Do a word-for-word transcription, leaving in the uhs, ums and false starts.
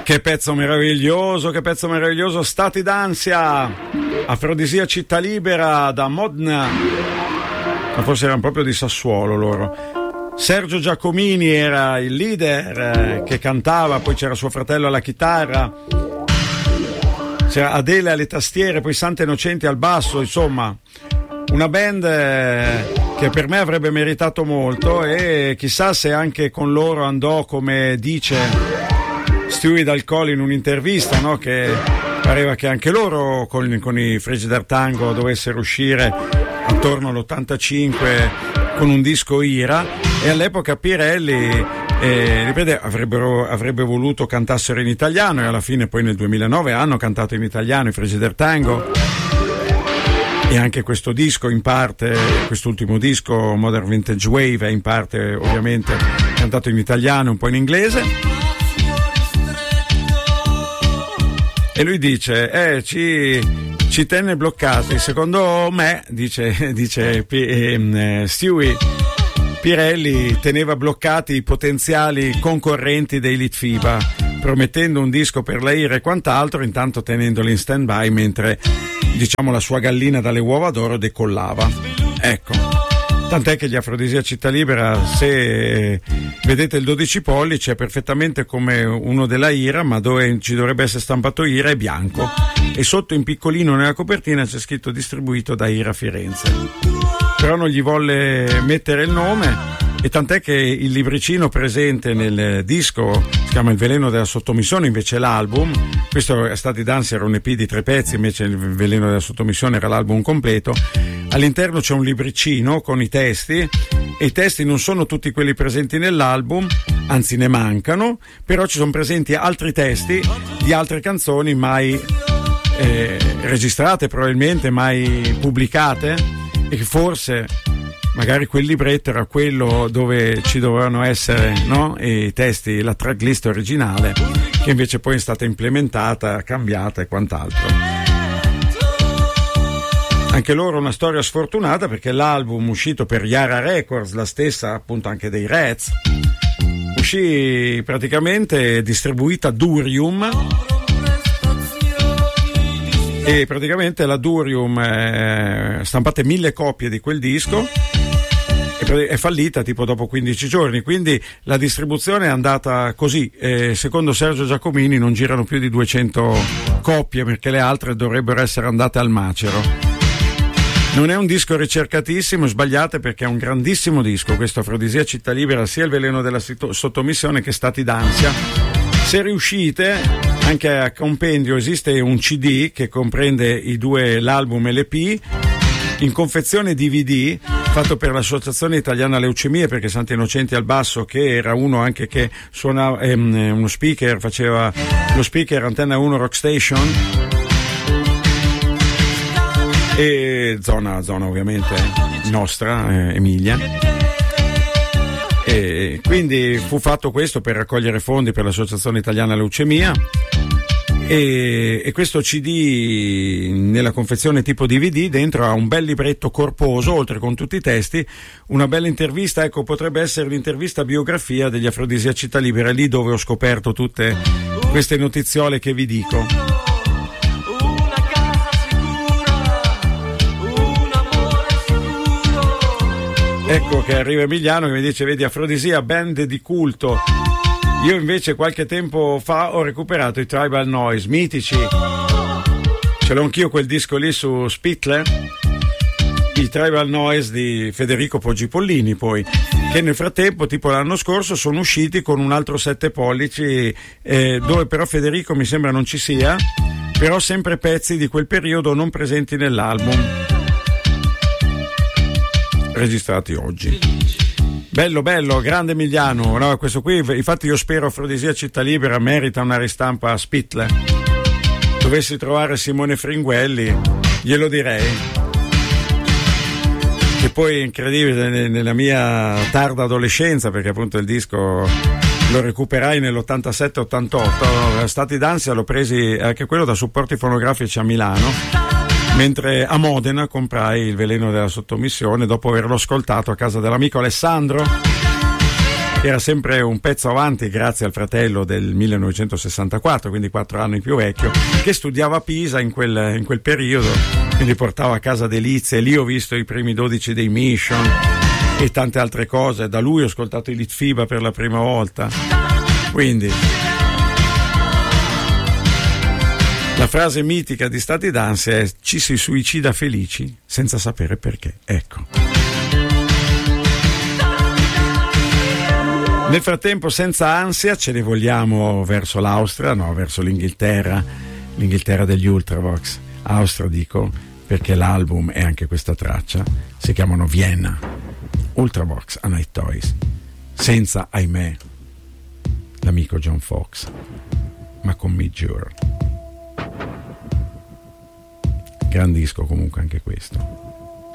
Che pezzo meraviglioso, che pezzo meraviglioso, Stati d'ansia, Afrodisia città libera da Modena, ma forse erano proprio di Sassuolo loro. Sergio Giacomini era il leader eh, che cantava, poi c'era suo fratello alla chitarra, c'era Adele alle tastiere, poi Santa Innocenti al basso, insomma una band eh, che per me avrebbe meritato molto, e chissà se anche con loro andò, come dice Stewie Dal Colle in un'intervista, no? Che pareva che anche loro con, con i Frigidaire Tango dovessero uscire attorno all'ottantacinque con un disco Ira, e all'epoca Pirelli eh, ripeto, avrebbero, avrebbe voluto cantassero in italiano, e alla fine poi nel duemilanove hanno cantato in italiano i Frigidaire Tango, e anche questo disco in parte, quest'ultimo disco Modern Vintage Wave è in parte ovviamente cantato in italiano, un po' in inglese. E lui dice, eh, ci, ci tenne bloccati, secondo me, dice, dice eh, Stewie, Pirelli teneva bloccati i potenziali concorrenti dei Litfiba, promettendo un disco per la Ira e quant'altro, intanto tenendoli in stand-by mentre, diciamo, la sua gallina dalle uova d'oro decollava. Ecco. Tant'è che gli Afrodisia città libera, se vedete il dodici pollici, è perfettamente come uno della Ira, ma dove ci dovrebbe essere stampato Ira è bianco, e sotto in piccolino nella copertina c'è scritto distribuito da Ira Firenze. Però non gli volle mettere il nome, e tant'è che il libricino presente nel disco si chiama Il veleno della sottomissione, invece l'album, questo è Stati d'ansia, era un E P di tre pezzi, invece Il veleno della sottomissione era l'album completo. All'interno c'è un libricino con i testi, e i testi non sono tutti quelli presenti nell'album, anzi ne mancano, però ci sono presenti altri testi di altre canzoni mai eh, registrate, probabilmente mai pubblicate, e che forse magari quel libretto era quello dove ci dovevano essere, no? I testi, la tracklist originale, che invece poi è stata implementata, cambiata e quant'altro. Anche loro una storia sfortunata, perché l'album uscito per Yara Records, la stessa appunto anche dei Reds, uscì praticamente distribuita Durium, e praticamente la Durium eh, stampate mille copie di quel disco, e è fallita tipo dopo quindici giorni, quindi la distribuzione è andata così, eh, secondo Sergio Giacomini non girano più di duecento copie, perché le altre dovrebbero essere andate al macero. Non è un disco ricercatissimo, sbagliate, perché è un grandissimo disco questo Afrodisia città libera, sia Il veleno della sottomissione che Stati d'ansia. Se riuscite, anche a compendio esiste un C D che comprende i due, l'album e l'E P, in confezione D V D, fatto per l'Associazione Italiana Leucemie, perché Santa Innocenti al basso, che era uno anche che suonava ehm, uno speaker, faceva lo speaker Antenna uno Rock Station, e zona, zona ovviamente nostra, eh, Emilia, e quindi fu fatto questo per raccogliere fondi per l'Associazione Italiana Leucemia, e, e questo C D nella confezione tipo D V D dentro ha un bel libretto corposo, oltre con tutti i testi, una bella intervista, ecco, potrebbe essere l'intervista biografia degli Afrodisia città libera, lì dove ho scoperto tutte queste notiziole che vi dico. Ecco che arriva Emiliano che mi dice, vedi, Afrodisia, band di culto. Io invece qualche tempo fa ho recuperato i Tribal Noise, mitici. Ce l'ho anch'io quel disco lì su Spittler, i Tribal Noise di Federico Poggi Pollini, poi, che nel frattempo, tipo l'anno scorso, sono usciti con un altro sette pollici, eh, dove però Federico mi sembra non ci sia, però sempre pezzi di quel periodo non presenti nell'album, registrati oggi. Bello, bello, grande Emiliano, no, questo qui, infatti io spero Afrodisia città libera merita una ristampa a Spittler. Dovessi trovare Simone Fringuelli, glielo direi. Che poi è incredibile, nella mia tarda adolescenza, perché appunto il disco lo recuperai nell'ottantasette ottantotto, Stati d'ansia l'ho presi anche quello da supporti fonografici a Milano, mentre a Modena comprai Il veleno della sottomissione dopo averlo ascoltato a casa dell'amico Alessandro, che era sempre un pezzo avanti grazie al fratello del millenovecentosessantaquattro, quindi quattro anni più vecchio, che studiava a Pisa in quel, in quel periodo, quindi portava a casa delizie. Lì ho visto i primi dodici dei Mission e tante altre cose. Da lui ho ascoltato i Litfiba per la prima volta. Quindi la frase mitica di Stati d'ansia è: ci si suicida felici senza sapere perché. Ecco. Nel frattempo, senza ansia, ce ne vogliamo verso l'Austria, no, verso l'Inghilterra, l'Inghilterra degli Ultravox. Austria dico perché l'album e anche questa traccia si chiamano Vienna. Ultravox a Night Toys, senza, ahimè, l'amico John Fox, ma con Midge Ure. Gran disco comunque anche questo.